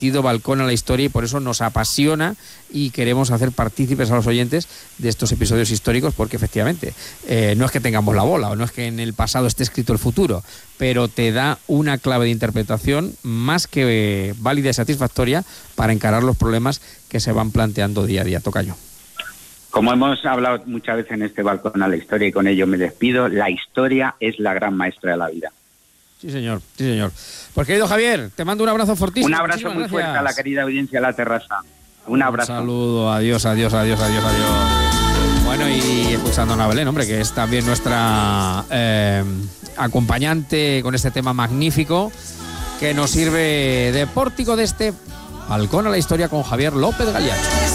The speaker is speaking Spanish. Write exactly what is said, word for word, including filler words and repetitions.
Balcón a la Historia, y por eso nos apasiona y queremos hacer partícipes a los oyentes de estos episodios históricos, porque efectivamente eh, no es que tengamos la bola o no es que en el pasado esté escrito el futuro, pero te da una clave de interpretación más que eh, válida y satisfactoria para encarar los problemas que se van planteando día a día. Tocayo. Como hemos hablado muchas veces en este Balcón a la Historia, y con ello me despido, la historia es la gran maestra de la vida. Sí, señor, sí, señor. Pues, querido Javier, te mando un abrazo fortísimo. Un abrazo muy gracias. fuerte a la querida audiencia de La Terraza. Un abrazo. Un saludo, adiós, adiós, adiós, adiós, adiós. Bueno, y escuchando a Ana Belén, hombre, que es también nuestra eh, acompañante con este tema magnífico, que nos sirve de pórtico de este Balcón a la Historia con Javier López Gallard.